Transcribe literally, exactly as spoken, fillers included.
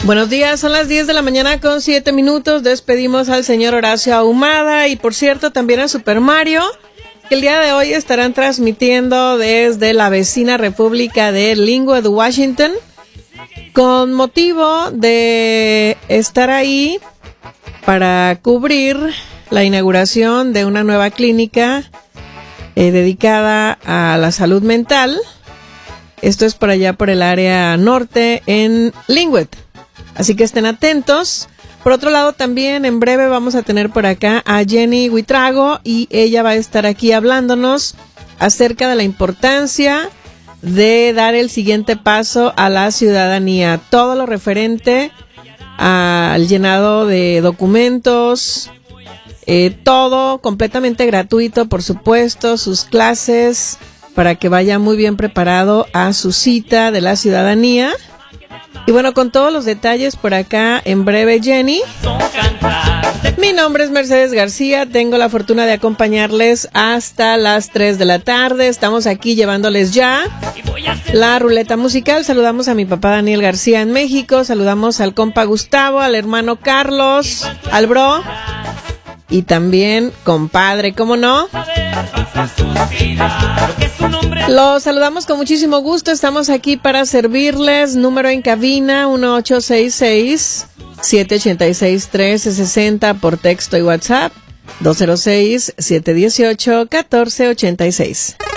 Buenos días, son las diez de la mañana con siete minutos. Despedimos al señor Horacio Ahumada y, por cierto, también a Super Mario, que el día de hoy estarán transmitiendo desde la vecina República de Linwood, Washington, con motivo de estar ahí para cubrir la inauguración de una nueva clínica eh, dedicada a la salud mental. Esto es por allá por el área norte en Linwood. Así que estén atentos. Por otro lado, también en breve vamos a tener por acá a Jenny Huitrago y ella va a estar aquí hablándonos acerca de la importancia de dar el siguiente paso a la ciudadanía. Todo lo referente al llenado de documentos, eh, todo completamente gratuito, por supuesto, sus clases para que vaya muy bien preparado a su cita de la ciudadanía. Y bueno, con todos los detalles por acá en breve, Jenny. Mi nombre es Mercedes García, tengo la fortuna de acompañarles hasta las tres de la tarde. Estamos aquí llevándoles ya la ruleta musical. Saludamos a mi papá Daniel García en México, saludamos al compa Gustavo, al hermano Carlos, al bro y también compadre, ¿cómo no? Los saludamos con muchísimo gusto, estamos aquí para servirles. Número en cabina uno ocho seis seis, siete ocho seis, uno tres seis cero por texto y WhatsApp dos cero seis, siete uno ocho, uno cuatro ocho seis.